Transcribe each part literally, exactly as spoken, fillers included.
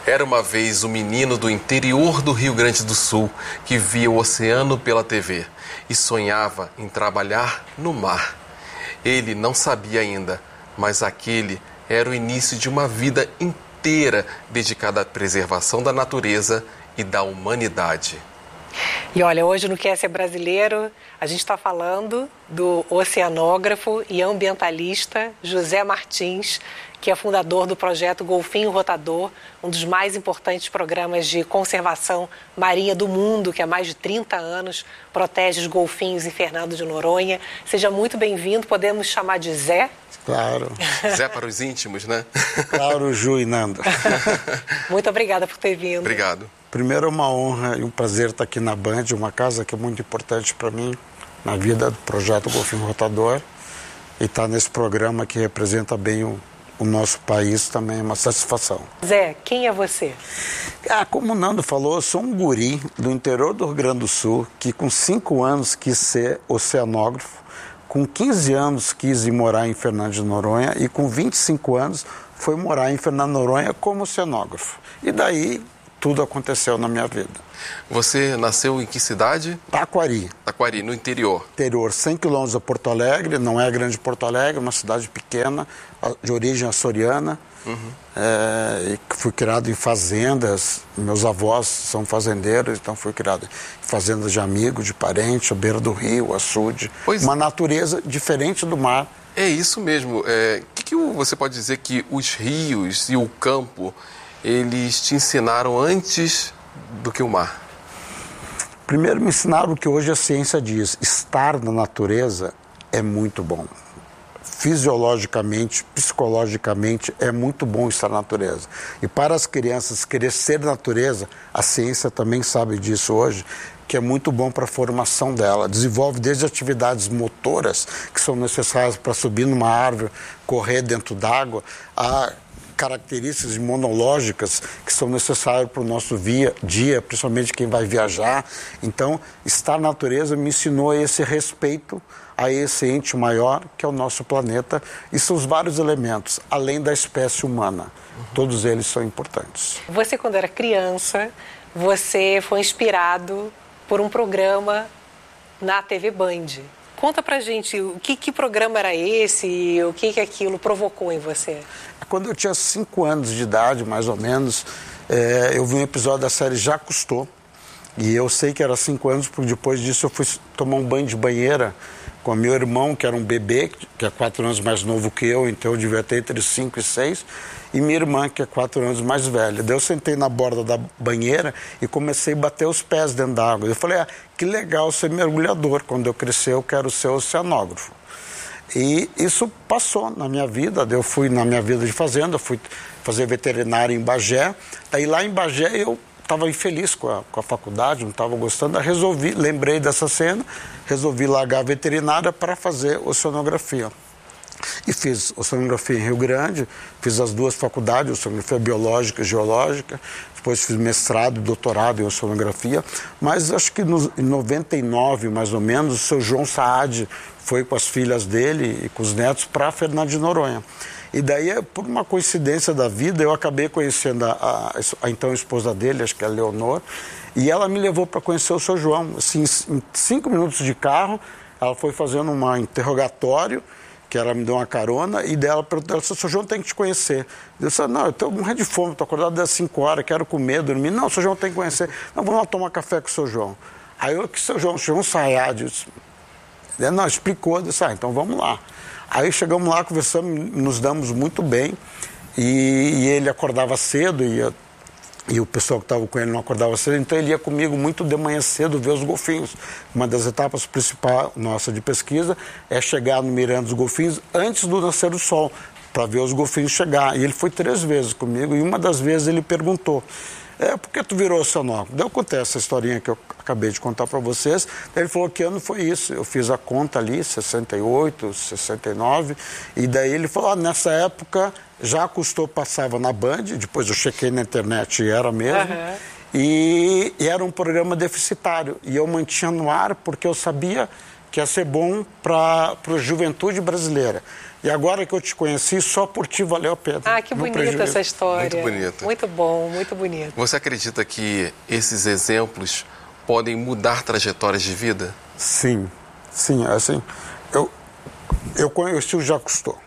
Era uma vez um menino do interior do Rio Grande do Sul que via o oceano pela T V e sonhava em trabalhar no mar. Ele não sabia ainda, mas aquele era o início de uma vida inteira dedicada à preservação da natureza e da humanidade. E olha, hoje no Quer Ser Brasileiro, a gente está falando do oceanógrafo e ambientalista José Martins, que é fundador do projeto Golfinho Rotador, um dos mais importantes programas de conservação marinha do mundo, que há mais de trinta anos protege os golfinhos em Fernando de Noronha. Seja muito bem-vindo, podemos chamar de Zé? Claro. Zé para os íntimos, né? Claro, Ju e Nanda. Muito obrigada por ter vindo. Obrigado. Primeiro, é uma honra e um prazer estar aqui na Band, uma casa que é muito importante para mim, na vida do projeto Golfinho Rotador. E estar nesse programa que representa bem o, o nosso país também é uma satisfação. Zé, quem é você? Ah, como o Nando falou, eu sou um guri do interior do Rio Grande do Sul, que com cinco anos quis ser oceanógrafo, com quinze anos quis ir morar em Fernando de Noronha e com vinte e cinco anos foi morar em Fernando de Noronha como oceanógrafo. E daí tudo aconteceu na minha vida. Você nasceu em que cidade? Taquari. Taquari, no interior. Interior, cem quilômetros de Porto Alegre, não é a grande Porto Alegre, é uma cidade pequena, de origem açoriana. Uhum. É, e fui criado em fazendas, meus avós são fazendeiros, então fui criado em fazendas de amigo, de parente, à beira do rio, açude. Pois uma natureza diferente do mar. É isso mesmo. O é, que, que você pode dizer que os rios e o campo, eles te ensinaram antes do que o mar? Primeiro me ensinaram o que hoje a ciência diz, estar na natureza é muito bom. Fisiologicamente, psicologicamente, é muito bom estar na natureza. E para as crianças crescer na natureza, a ciência também sabe disso hoje, que é muito bom para a formação dela. Desenvolve desde atividades motoras, que são necessárias para subir numa árvore, correr dentro d'água, a características imunológicas que são necessárias para o nosso via, dia, principalmente quem vai viajar. Então, estar na natureza me ensinou esse respeito a esse ente maior que é o nosso planeta e seus vários elementos, além da espécie humana. Uhum. Todos eles são importantes. Você, quando era criança, você foi inspirado por um programa na T V Band. Conta pra gente, o que, que programa era esse e o que, que aquilo provocou em você? Quando eu tinha cinco anos de idade, mais ou menos, é, eu vi um episódio da série Já Custou. E eu sei que era cinco anos, porque depois disso eu fui tomar um banho de banheira com meu irmão, que era um bebê, que é quatro anos mais novo que eu, então eu devia ter entre cinco e seis, e minha irmã, que é quatro anos mais velha. Daí eu sentei na borda da banheira e comecei a bater os pés dentro da água. Eu falei, ah, que legal ser mergulhador, quando eu crescer eu quero ser oceanógrafo. E isso passou na minha vida, eu fui na minha vida de fazenda, fui fazer veterinário em Bagé, daí lá em Bagé eu estava infeliz com a, com a faculdade, não estava gostando, resolvi, lembrei dessa cena, resolvi largar a veterinária para fazer oceanografia. E fiz oceanografia em Rio Grande, fiz as duas faculdades, oceanografia biológica e geológica, depois fiz mestrado e doutorado em oceanografia, mas acho que no, em noventa e nove, mais ou menos, o seu João Saad foi com as filhas dele e com os netos para Fernando de Noronha. E daí, por uma coincidência da vida, eu acabei conhecendo a, a, a então esposa dele, acho que é a Leonor, e ela me levou para conhecer o seu João. Assim, em cinco minutos de carro, ela foi fazendo um interrogatório, que ela me deu uma carona, e dela perguntou, o seu João tem que te conhecer. Eu disse, não, eu estou morrendo de fome, estou acordado das cinco horas, quero comer, dormir. Não, o seu João tem que conhecer. Não, vamos lá tomar café com o seu João. Aí eu, que o seu João, o seu João Saad, disse, não, explicou, eu disse, ah, então vamos lá. Aí chegamos lá, conversamos, nos damos muito bem, e, e ele acordava cedo, e, e o pessoal que estava com ele não acordava cedo, então ele ia comigo muito de manhã cedo ver os golfinhos. Uma das etapas principais nossa de pesquisa é chegar no Miranda dos Golfinhos antes do nascer do sol, para ver os golfinhos chegar. E ele foi três vezes comigo, e uma das vezes ele perguntou, é, por que tu virou oceanógrafo? Daí eu contei essa historinha que eu acabei de contar para vocês. Daí ele falou, que ano foi isso? Eu fiz a conta ali, sessenta e oito, sessenta e nove, e daí ele falou, ah, nessa época Já Custou passava na Band, depois eu chequei na internet e era mesmo, uhum. e, e era um programa deficitário, e eu mantinha no ar porque eu sabia que ia ser bom para a juventude brasileira. E agora que eu te conheci, só por ti valeu a pena. Ah, que bonita essa história. Muito bonita. Muito bom, muito bonito. Você acredita que esses exemplos podem mudar trajetórias de vida? Sim, sim. Assim, eu, eu conheci o Jacques Cousteau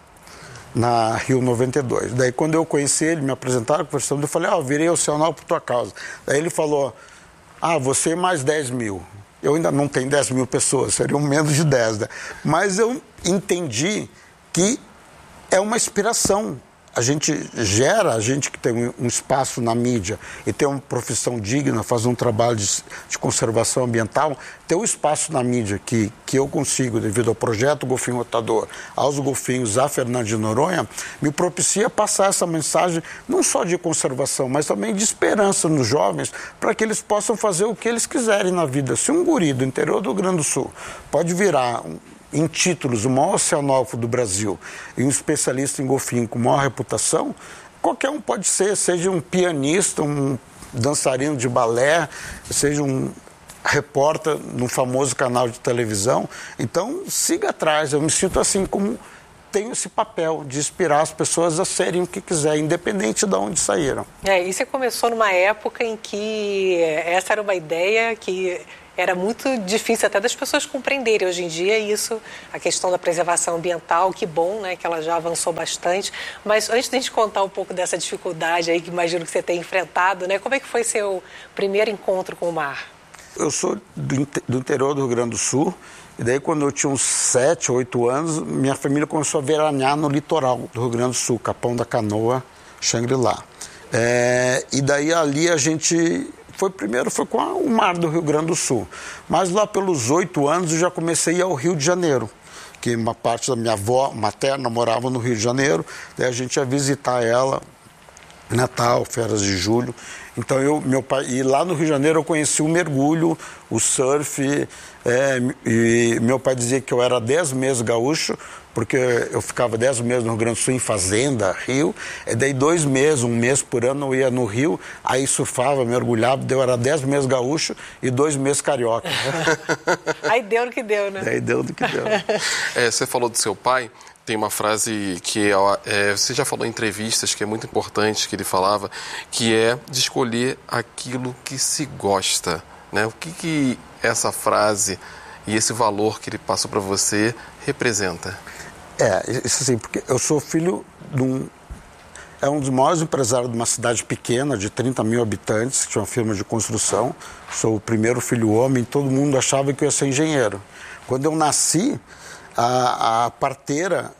na Rio noventa e dois. Daí, quando eu conheci ele, me apresentaram, conversando, eu falei, ah, eu virei oceanógrafo por tua causa. Daí ele falou, ah, você mais dez mil. Eu ainda não tenho dez mil pessoas, seriam menos de dez, né? Mas eu entendi que é uma inspiração. A gente gera, a gente que tem um espaço na mídia e tem uma profissão digna, faz um trabalho de, de conservação ambiental, ter um espaço na mídia que, que eu consigo, devido ao projeto Golfinho Rotador, aos golfinhos, a Fernando de Noronha, me propicia passar essa mensagem não só de conservação, mas também de esperança nos jovens, para que eles possam fazer o que eles quiserem na vida. Se um guri do interior do Rio Grande do Sul pode virar um, em títulos, o maior oceanógrafo do Brasil e um especialista em golfinho com maior reputação, qualquer um pode ser, seja um pianista, um dançarino de balé, seja um repórter no famoso canal de televisão. Então, siga atrás. Eu me sinto assim como tenho esse papel de inspirar as pessoas a serem o que quiser, independente de onde saíram. É, e você começou numa época em que essa era uma ideia que era muito difícil até das pessoas compreenderem. Hoje em dia, isso, a questão da preservação ambiental, que bom, né, que ela já avançou bastante. Mas antes de a gente contar um pouco dessa dificuldade aí, que imagino que você tem enfrentado, né, como é que foi seu primeiro encontro com o mar? Eu sou do, do interior do Rio Grande do Sul, e daí quando eu tinha uns sete, oito anos, minha família começou a veranear no litoral do Rio Grande do Sul, Capão da Canoa, Xangri-Lá. É, e daí ali a gente... Foi, primeiro foi com a, o mar do Rio Grande do Sul. Mas lá pelos oito anos eu já comecei a ir ao Rio de Janeiro, que uma parte da minha avó materna morava no Rio de Janeiro, daí a gente ia visitar ela, Natal, férias de julho. Então eu, meu pai, e lá no Rio de Janeiro eu conheci o mergulho, o surf, é, e meu pai dizia que eu era dez meses gaúcho, porque eu ficava dez meses no Rio Grande do Sul em fazenda, rio, e daí dois meses, um mês por ano eu ia no rio, aí surfava, mergulhava, daí eu era dez meses gaúcho e dois meses carioca. Aí deu no que deu, né? Aí deu no que deu. É, você falou do seu pai, tem uma frase que é, você já falou em entrevistas, que é muito importante, que ele falava, que é de escolher aquilo que se gosta, né? O que, que essa frase e esse valor que ele passou para você representa? É, isso assim, porque eu sou filho de um... É um dos maiores empresários de uma cidade pequena, de trinta mil habitantes, que tinha uma firma de construção. Sou o primeiro filho homem, todo mundo achava que eu ia ser engenheiro. Quando eu nasci, a, a parteira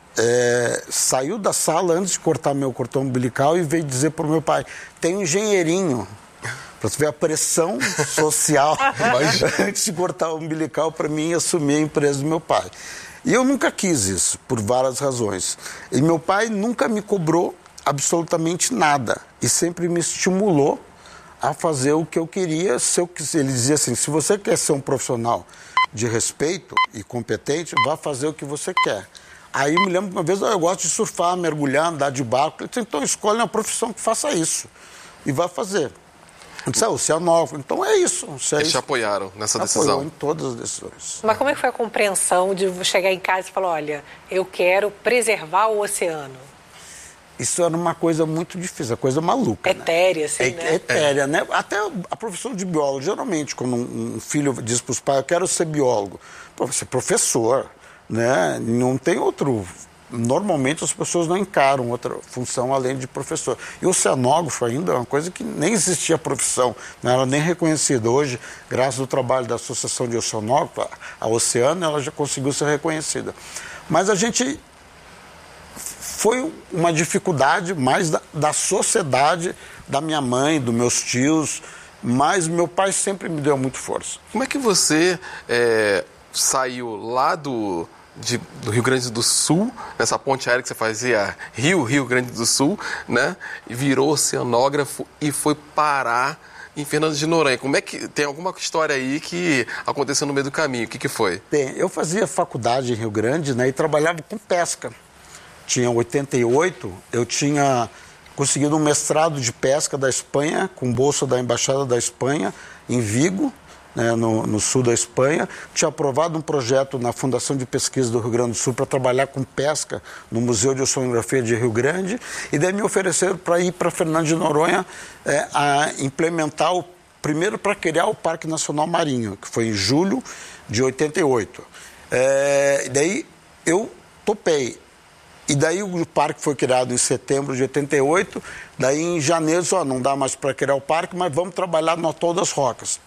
é, saiu da sala antes de cortar meu cordão umbilical e veio dizer para o meu pai, tem um engenheirinho. Para você ver a pressão social antes de cortar o umbilical para mim assumir a empresa do meu pai. E eu nunca quis isso, por várias razões. E meu pai nunca me cobrou absolutamente nada. E sempre me estimulou a fazer o que eu queria. Se eu, ele dizia assim, se você quer ser um profissional de respeito e competente, vá fazer o que você quer. Aí me lembro uma vez, eu gosto de surfar, mergulhar, andar de barco. Ele disse, então escolhe uma profissão que faça isso. E vá fazer. Eu disse, é oceanógrafo. Então é isso. É Eles isso. te apoiaram nessa Apoiou decisão? em todas as decisões. Mas como é que foi a compreensão de chegar em casa e falar, olha, eu quero preservar o oceano? Isso era uma coisa muito difícil, uma coisa maluca. Etérea, né? assim, é, né? Etérea, é. né? Até a profissão de biólogo. Geralmente, quando um filho diz para os pais, eu quero ser biólogo, para ser professor, né? Não tem outro... Normalmente as pessoas não encaram outra função além de professor. E o oceanógrafo ainda é uma coisa que nem existia a profissão, não era nem reconhecida. Hoje, graças ao trabalho da Associação de Oceanógrafos, a Oceano, ela já conseguiu ser reconhecida. Mas a gente... Foi uma dificuldade mais da, da sociedade, da minha mãe, dos meus tios, mas meu pai sempre me deu muito força. Como é que você é, saiu lá do... De, do Rio Grande do Sul, nessa ponte aérea que você fazia Rio, Rio Grande do Sul, né? E virou oceanógrafo e foi parar em Fernando de Noronha. Como é que... Tem alguma história aí que aconteceu no meio do caminho? O que que foi? Tem. Eu fazia faculdade em Rio Grande, né? E trabalhava com pesca. Tinha oitenta e oito, eu tinha conseguido um mestrado de pesca da Espanha, com bolsa da Embaixada da Espanha, em Vigo. né, no, no sul da Espanha. Tinha aprovado um projeto na Fundação de Pesquisa do Rio Grande do Sul para trabalhar com pesca no Museu de Oceanografia de Rio Grande. E daí me ofereceram para ir para Fernando de Noronha é, a implementar o primeiro para criar o Parque Nacional Marinho, que foi em julho de oitenta e oito. É, e daí eu topei. E daí o parque foi criado em setembro de oitenta e oito, daí em janeiro, ó, não dá mais para criar o parque, mas vamos trabalhar no Atol das Rocas.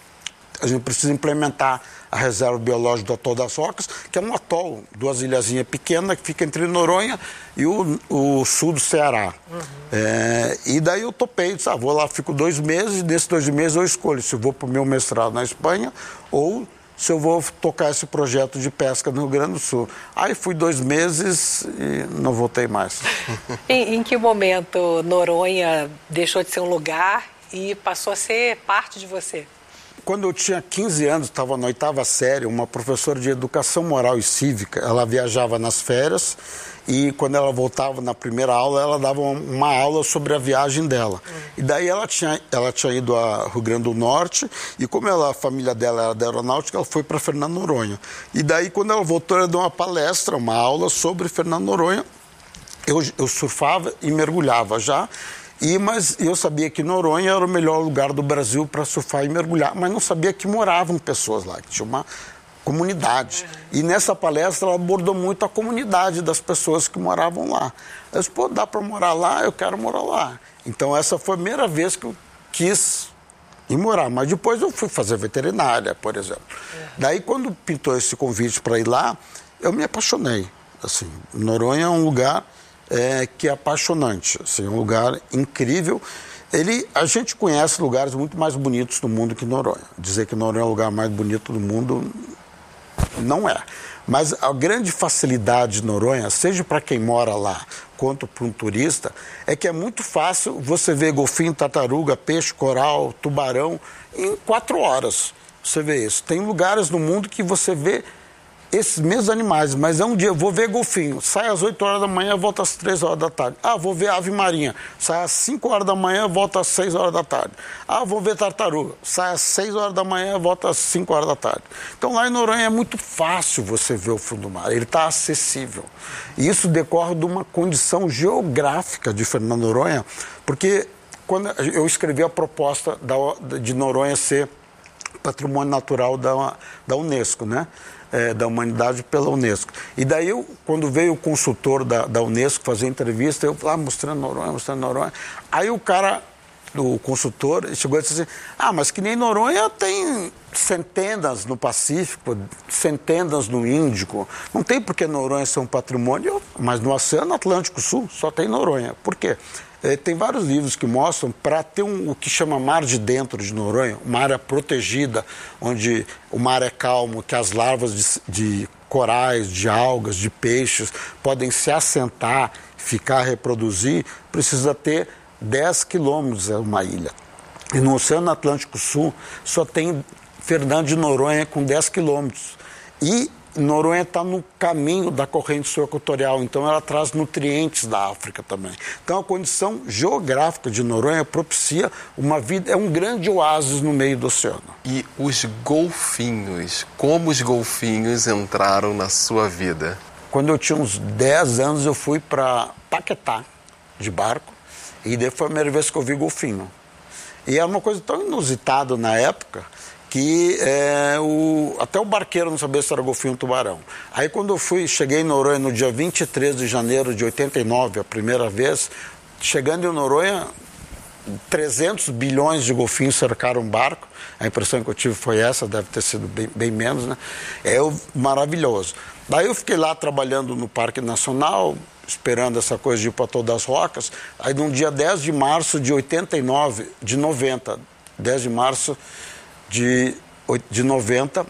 A gente precisa implementar a reserva biológica do Atol das Rocas, que é um atol, duas ilhazinhas pequenas, que fica entre Noronha e o, o sul do Ceará. Uhum. É, e daí eu topei, disse, ah, vou lá, fico dois meses, e nesses dois meses eu escolho se eu vou para o meu mestrado na Espanha ou se eu vou tocar esse projeto de pesca no Rio Grande do Sul. Aí fui dois meses e não voltei mais. em, em que momento Noronha deixou de ser um lugar e passou a ser parte de você? Quando eu tinha quinze anos, estava na oitava série, uma professora de educação moral e cívica, ela viajava nas férias e quando ela voltava na primeira aula, ela dava uma aula sobre a viagem dela. Uhum. E daí ela tinha, ela tinha ido a Rio Grande do Norte e como ela, a família dela era da aeronáutica, ela foi para Fernando Noronha. E daí quando ela voltou, ela deu uma palestra, uma aula sobre Fernando Noronha. Eu, eu surfava e mergulhava já. E, mas eu sabia que Noronha era o melhor lugar do Brasil para surfar e mergulhar, mas não sabia que moravam pessoas lá, que tinha uma comunidade. E nessa palestra ela abordou muito a comunidade das pessoas que moravam lá. Eu disse, pô, dá para morar lá? Eu quero morar lá. Então essa foi a primeira vez que eu quis ir morar, mas depois eu fui fazer veterinária, por exemplo. Daí quando pintou esse convite para ir lá, eu me apaixonei. Assim, Noronha é um lugar... É, que é apaixonante, assim, um lugar incrível. Ele, a gente conhece lugares muito mais bonitos do mundo que Noronha. Dizer que Noronha é o lugar mais bonito do mundo, não é. Mas a grande facilidade de Noronha, seja para quem mora lá, quanto para um turista, é que é muito fácil você ver golfinho, tartaruga, peixe, coral, tubarão, em quatro horas. Você vê isso. Tem lugares no mundo que você vê esses mesmos animais, mas é um dia, eu vou ver golfinho, sai às oito horas da manhã, volta às três horas da tarde. Ah, vou ver ave marinha, sai às cinco horas da manhã, volta às seis horas da tarde. Ah, vou ver tartaruga, sai às seis horas da manhã, volta às cinco horas da tarde. Então lá em Noronha é muito fácil você ver o fundo do mar, ele está acessível. E isso decorre de uma condição geográfica de Fernando Noronha, porque quando eu escrevi a proposta da, de Noronha ser patrimônio natural da, da Unesco, né? É, da humanidade pela Unesco. E daí, eu, quando veio o consultor da, da Unesco fazer entrevista, eu falava, ah, mostrando Noronha, mostrando Noronha. Aí o cara, o consultor, chegou e disse assim, ah, mas que nem Noronha tem centenas no Pacífico, centenas no Índico. Não tem por que Noronha ser um patrimônio, mas no Oceano Atlântico Sul só tem Noronha. Por quê? É, tem vários livros que mostram, para ter um, o que chama mar de dentro de Noronha, uma área protegida, onde o mar é calmo, que as larvas de, de corais, de algas, de peixes podem se assentar, ficar, reproduzir, precisa ter dez quilômetros uma ilha. E no Oceano Atlântico Sul só tem Fernando de Noronha com dez quilômetros. E Noronha está no caminho da corrente sul equatorial, então ela traz nutrientes da África também. Então a condição geográfica de Noronha propicia uma vida, é um grande oásis no meio do oceano. E os golfinhos, como os golfinhos entraram na sua vida? Quando eu tinha uns dez anos eu fui para Paquetá de barco e daí foi a primeira vez que eu vi golfinho. E era uma coisa tão inusitada na época que é, o, até o barqueiro não sabia se era golfinho ou tubarão. Aí quando eu fui, cheguei em Noronha no dia vinte e três de janeiro de oitenta e nove, a primeira vez, chegando em Noronha, trezentos bilhões de golfinhos cercaram o barco. A impressão que eu tive foi essa, deve ter sido bem, bem menos, né? É maravilhoso. Daí eu fiquei lá trabalhando no Parque Nacional, esperando essa coisa de ir para Atol das Rocas. Aí no dia dez de março de oitenta e nove, de noventa, dez de março de, de noventa,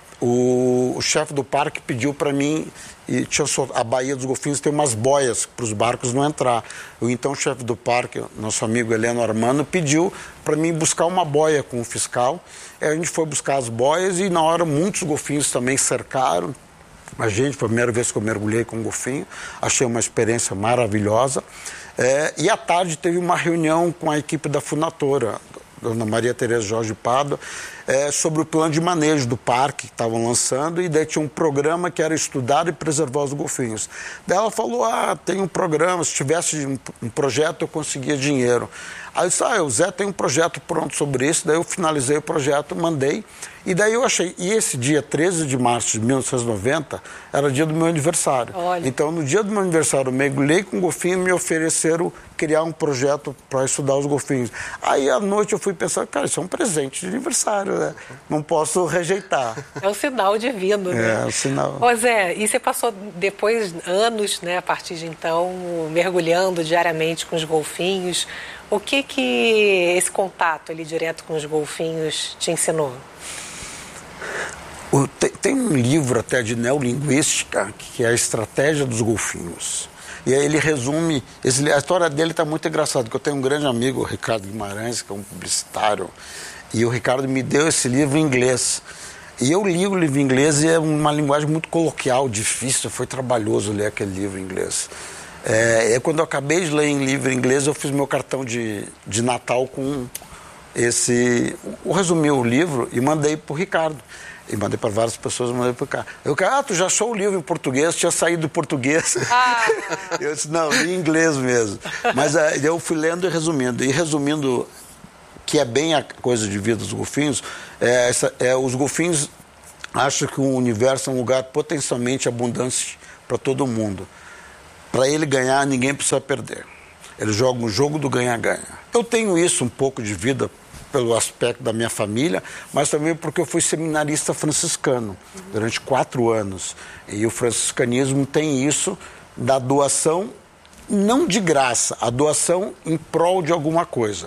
o, o chefe do parque pediu para mim, e tinha a Baía dos Golfinhos tem umas boias para os barcos não entrar. O então chefe do parque, nosso amigo Heleno Armando, pediu para mim buscar uma boia com o fiscal. Aí a gente foi buscar as boias e na hora muitos golfinhos também cercaram a gente. Foi a primeira vez que eu mergulhei com um golfinho, achei uma experiência maravilhosa. É, e à tarde teve uma reunião com a equipe da Funatora, Dona Maria Tereza Jorge Pádua, é, sobre o plano de manejo do parque que estavam lançando, e daí tinha um programa que era estudar e preservar os golfinhos. Daí ela falou, ah, tem um programa, se tivesse um, um projeto eu conseguia dinheiro. Aí eu disse, ah, o Zé tem um projeto pronto sobre isso, daí eu finalizei o projeto, mandei, e daí eu achei, e esse dia treze de março de mil novecentos e noventa era dia do meu aniversário. Olha. Então, no dia do meu aniversário, eu mergulhei com golfinho e me ofereceram criar um projeto para estudar os golfinhos. Aí, à noite, eu fui pensar, cara, isso é um presente de aniversário, né? Não posso rejeitar. É um sinal divino, né? É, um sinal. Ô Zé, e você passou depois anos, né, a partir de então, mergulhando diariamente com os golfinhos. O que que esse contato ali direto com os golfinhos te ensinou? O, tem, tem um livro até de neolinguística que é a Estratégia dos Golfinhos. E aí ele resume, esse, a história dele está muito engraçada, porque eu tenho um grande amigo, o Ricardo Guimarães, que é um publicitário, e o Ricardo me deu esse livro em inglês. E eu li o livro em inglês e é uma linguagem muito coloquial, difícil, foi trabalhoso ler aquele livro em inglês. É, quando eu acabei de ler em livro em inglês, eu fiz meu cartão de, de Natal com esse... Eu resumi o livro e mandei para o Ricardo. E mandei para várias pessoas, mandei para o Ricardo. Eu disse, ah, tu já achou o livro em português? Tinha saído do português. Ah. Eu disse, não, em inglês mesmo. Mas uh, eu fui lendo e resumindo. E resumindo, que é bem a coisa de vida dos golfinhos, é, essa, é, os golfinhos acham que o universo é um lugar potencialmente abundante para todo mundo. Para ele ganhar, ninguém precisa perder. Ele joga o jogo do ganha-ganha. Eu tenho isso um pouco de vida pelo aspecto da minha família, mas também porque eu fui seminarista franciscano durante quatro anos. E o franciscanismo tem isso da doação, não de graça, a doação em prol de alguma coisa.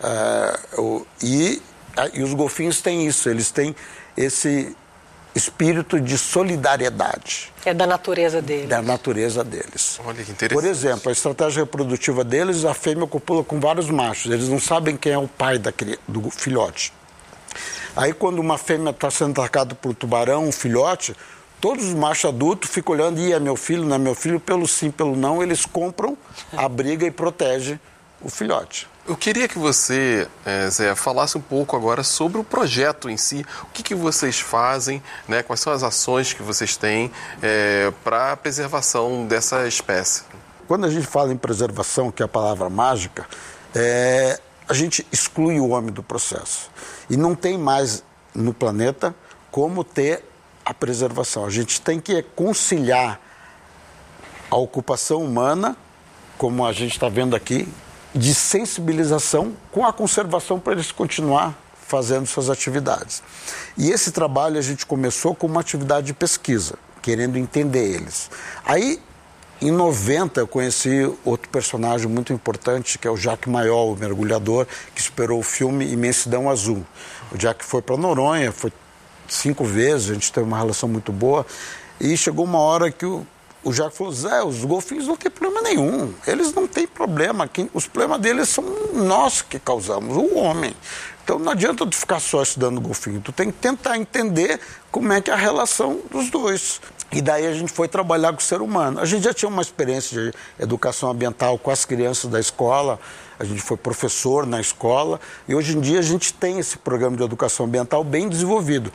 Uh, e, e os golfinhos têm isso, eles têm esse espírito de solidariedade. É da natureza deles. Da natureza deles. Olha que interessante. Por exemplo, a estratégia reprodutiva deles, a fêmea copula com vários machos. Eles não sabem quem é o pai da, do filhote. Aí, quando uma fêmea está sendo atacada por um tubarão, um filhote, todos os machos adultos ficam olhando, e é meu filho, não é meu filho, pelo sim, pelo não, eles compram a briga e protegem o filhote. Eu queria que você, é, Zé, falasse um pouco agora sobre o projeto em si. O que, que vocês fazem, né? Quais são as ações que vocês têm é, para a preservação dessa espécie? Quando a gente fala em preservação, que é a palavra mágica, é, a gente exclui o homem do processo. E não tem mais no planeta como ter a preservação. A gente tem que conciliar a ocupação humana, como a gente está vendo aqui, de sensibilização com a conservação para eles continuar fazendo suas atividades. E esse trabalho a gente começou com uma atividade de pesquisa, querendo entender eles. Aí, em noventa, eu conheci outro personagem muito importante, que é o Jacques Mayol, o mergulhador, que esperou o filme Imensidão Azul. O Jacques foi para Noronha, foi cinco vezes, a gente teve uma relação muito boa, e chegou uma hora que o O Jacques falou, Zé, os golfinhos não têm problema nenhum. Eles não têm problema. Quem, os problemas deles são nós que causamos, o homem. Então não adianta tu ficar só estudando golfinho. Tu tem que tentar entender como é que é a relação dos dois. E daí a gente foi trabalhar com o ser humano. A gente já tinha uma experiência de educação ambiental com as crianças da escola. A gente foi professor na escola. E hoje em dia a gente tem esse programa de educação ambiental bem desenvolvido.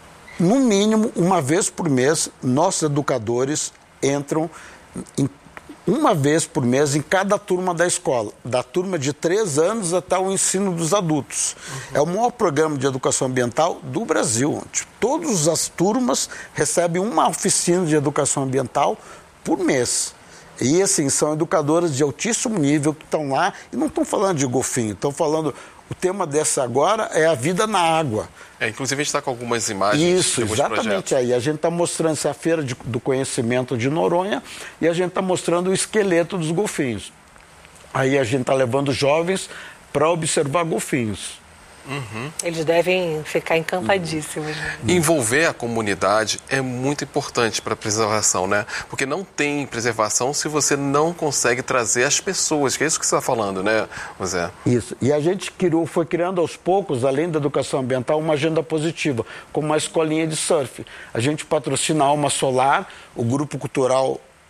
No mínimo, uma vez por mês, nossos educadores entram em, uma vez por mês em cada turma da escola, da turma de três anos até o ensino dos adultos. Uhum. É o maior programa de educação ambiental do Brasil. Tipo, todas as turmas recebem uma oficina de educação ambiental por mês. E, assim, são educadoras de altíssimo nível que estão lá e não estão falando de golfinho, estão falando... O tema dessa agora é a vida na água. É, inclusive a gente está com algumas imagens. Isso, exatamente aí. A gente está mostrando essa feira de, do conhecimento de Noronha e a gente está mostrando o esqueleto dos golfinhos. Aí a gente está levando jovens para observar golfinhos. Uhum. Eles devem ficar encantadíssimos. Né? Envolver a comunidade é muito importante para a preservação, né? Porque não tem preservação se você não consegue trazer as pessoas, que é isso que você está falando, né, Zé? Isso. E a gente criou, foi criando aos poucos, além da educação ambiental, uma agenda positiva, como uma escolinha de surf. A gente patrocina a Alma Solar, o grupo cultural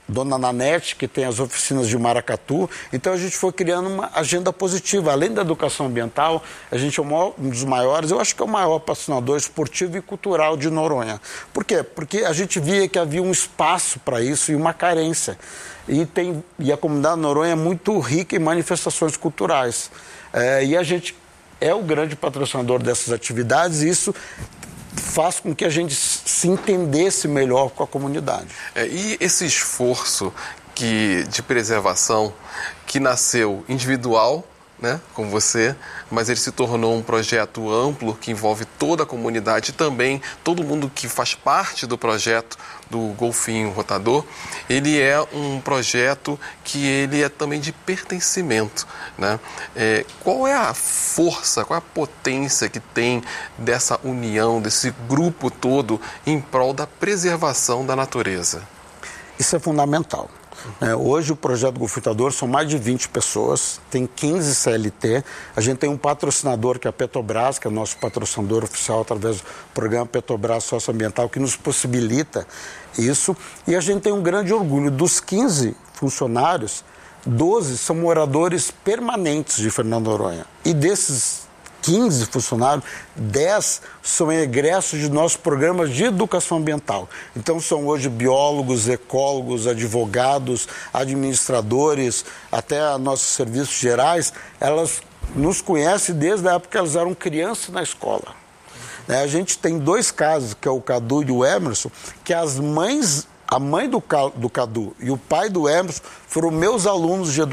Dona Nanete, que tem as oficinas de maracatu. Então a gente foi criando uma agenda positiva. Além da educação ambiental, a gente é um dos maiores, eu acho que é o maior patrocinador esportivo e cultural de Noronha. Por quê? Porque a gente via que havia um espaço para isso e uma carência. E, tem, e a comunidade de Noronha é muito rica em manifestações culturais. É, e a gente é o grande patrocinador dessas atividades e isso faz com que a gente se entendesse melhor com a comunidade. É, e esse esforço que, de preservação que nasceu individual, né, com você, mas ele se tornou um projeto amplo que envolve toda a comunidade e também todo mundo que faz parte do projeto do Golfinho Rotador. Ele é um projeto que ele é também de pertencimento, né? É, qual é a força, qual é a potência que tem dessa união, desse grupo todo em prol da preservação da natureza? Isso é fundamental. É, hoje o projeto Golfinho Rotador são mais de vinte pessoas, tem quinze C L T, a gente tem um patrocinador que é a Petrobras, que é o nosso patrocinador oficial através do programa Petrobras Socioambiental, que nos possibilita isso, e a gente tem um grande orgulho. Dos quinze funcionários, doze são moradores permanentes de Fernando de Noronha, e desses quinze funcionários, dez são egressos de nossos programas de educação ambiental. Então são hoje biólogos, ecólogos, advogados, administradores, até nossos serviços gerais. Elas nos conhecem desde a época que elas eram crianças na escola. A gente tem dois casos, que é o Cadu e o Emerson, que as mães, a mãe do, do Cadu e o pai do Emerson foram meus alunos de educação